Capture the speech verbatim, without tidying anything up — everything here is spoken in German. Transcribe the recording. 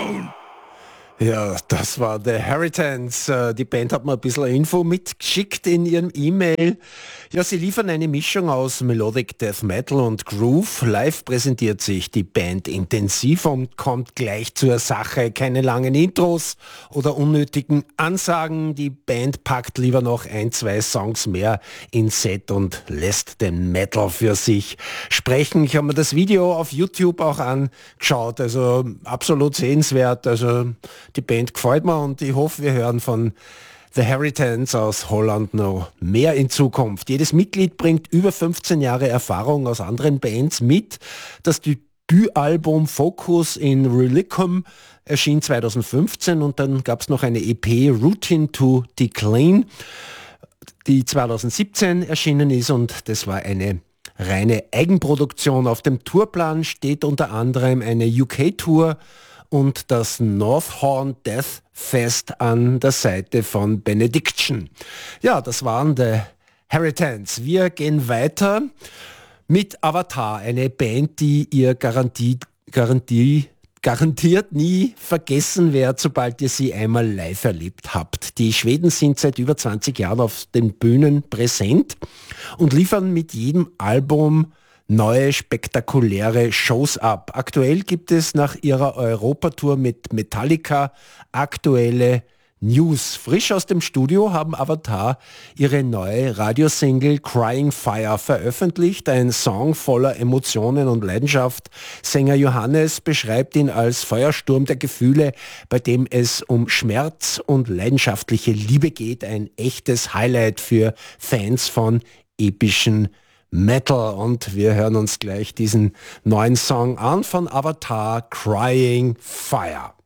Ja, das war The Heritance. Die Band hat mir ein bisschen Info mitgeschickt in ihrem E-Mail. Ja, sie liefern eine Mischung aus Melodic Death Metal und Groove. Live präsentiert sich die Band intensiv und kommt gleich zur Sache. Keine langen Intros oder unnötigen Ansagen. Die Band packt lieber noch ein, zwei Songs mehr ins Set und lässt den Metal für sich sprechen. Ich habe mir das Video auf YouTube auch angeschaut. Also absolut sehenswert. Also die Band gefällt mir und ich hoffe, wir hören von The Heritance aus Holland noch mehr in Zukunft. Jedes Mitglied bringt über fünfzehn Jahre Erfahrung aus anderen Bands mit. Das Debütalbum Focus in Reliquum erschien zweitausendfünfzehn und dann gab es noch eine E P Routine to Decline, die zweitausendsiebzehn erschienen ist und das war eine reine Eigenproduktion. Auf dem Tourplan steht unter anderem eine U K-Tour und das Northhorn Death Fest an der Seite von Benediction. Ja, das waren The Heritance. Wir gehen weiter mit Avatar, eine Band, die ihr garantiert, garantiert, garantiert nie vergessen werdet, sobald ihr sie einmal live erlebt habt. Die Schweden sind seit über zwanzig Jahren auf den Bühnen präsent und liefern mit jedem Album neue spektakuläre Shows ab. Aktuell gibt es nach ihrer Europatour mit Metallica aktuelle News. Frisch aus dem Studio haben Avatar ihre neue Radiosingle Crying Fire veröffentlicht. Ein Song voller Emotionen und Leidenschaft. Sänger Johannes beschreibt ihn als Feuersturm der Gefühle, bei dem es um Schmerz und leidenschaftliche Liebe geht. Ein echtes Highlight für Fans von epischen Metal und wir hören uns gleich diesen neuen Song an von Avatar, Crying Fire.